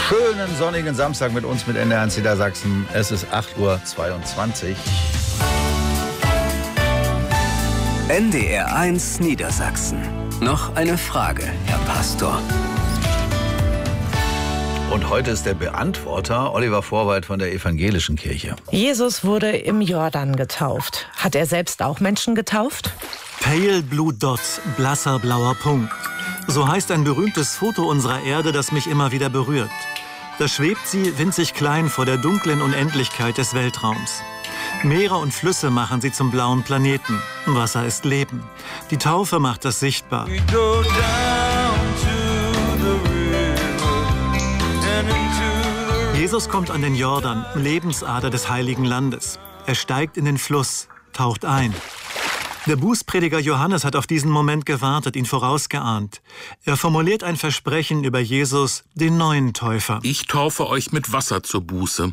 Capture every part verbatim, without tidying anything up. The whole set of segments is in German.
schönen sonnigen Samstag mit uns mit N D R eins Niedersachsen. Es ist acht Uhr zweiundzwanzig. N D R eins Niedersachsen. Noch eine Frage, Herr Pastor. Und heute ist der Beantworter Oliver Vorwald von der Evangelischen Kirche. Jesus wurde im Jordan getauft. Hat er selbst auch Menschen getauft? Pale Blue Dot, blasser blauer Punkt. So heißt ein berühmtes Foto unserer Erde, das mich immer wieder berührt. Da schwebt sie winzig klein vor der dunklen Unendlichkeit des Weltraums. Meere und Flüsse machen sie zum blauen Planeten. Wasser ist Leben. Die Taufe macht das sichtbar. Jesus kommt an den Jordan, Lebensader des Heiligen Landes. Er steigt in den Fluss, taucht ein. Der Bußprediger Johannes hat auf diesen Moment gewartet, ihn vorausgeahnt. Er formuliert ein Versprechen über Jesus, den neuen Täufer. Ich taufe euch mit Wasser zur Buße.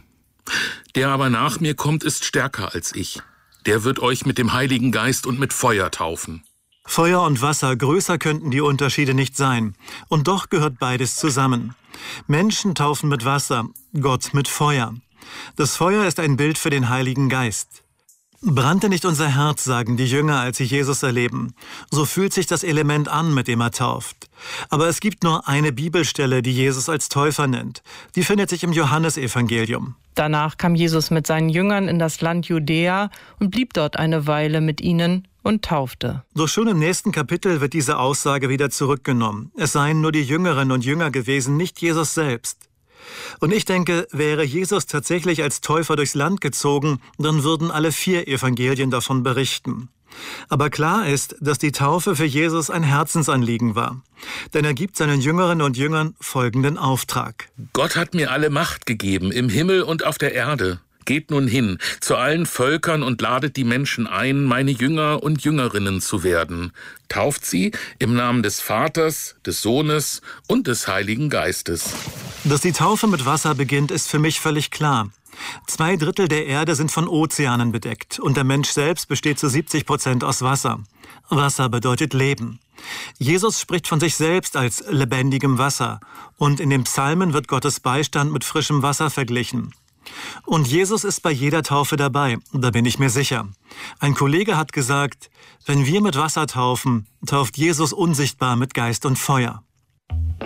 Der aber nach mir kommt, ist stärker als ich. Der wird euch mit dem Heiligen Geist und mit Feuer taufen. Feuer und Wasser, größer könnten die Unterschiede nicht sein. Und doch gehört beides zusammen. Menschen taufen mit Wasser, Gott mit Feuer. Das Feuer ist ein Bild für den Heiligen Geist. Brannte nicht unser Herz, sagen die Jünger, als sie Jesus erleben. So fühlt sich das Element an, mit dem er tauft. Aber es gibt nur eine Bibelstelle, die Jesus als Täufer nennt. Die findet sich im Johannesevangelium. Danach kam Jesus mit seinen Jüngern in das Land Judäa und blieb dort eine Weile mit ihnen und taufte. Doch schon im nächsten Kapitel wird diese Aussage wieder zurückgenommen. Es seien nur die Jüngerinnen und Jünger gewesen, nicht Jesus selbst. Und ich denke, wäre Jesus tatsächlich als Täufer durchs Land gezogen, dann würden alle vier Evangelien davon berichten. Aber klar ist, dass die Taufe für Jesus ein Herzensanliegen war. Denn er gibt seinen Jüngerinnen und Jüngern folgenden Auftrag. Gott hat mir alle Macht gegeben, im Himmel und auf der Erde. Geht nun hin zu allen Völkern und ladet die Menschen ein, meine Jünger und Jüngerinnen zu werden. Tauft sie im Namen des Vaters, des Sohnes und des Heiligen Geistes. Dass die Taufe mit Wasser beginnt, ist für mich völlig klar. Zwei Drittel der Erde sind von Ozeanen bedeckt und der Mensch selbst besteht zu siebzig Prozent aus Wasser. Wasser bedeutet Leben. Jesus spricht von sich selbst als lebendigem Wasser und in den Psalmen wird Gottes Beistand mit frischem Wasser verglichen. Und Jesus ist bei jeder Taufe dabei, da bin ich mir sicher. Ein Kollege hat gesagt, wenn wir mit Wasser taufen, tauft Jesus unsichtbar mit Geist und Feuer.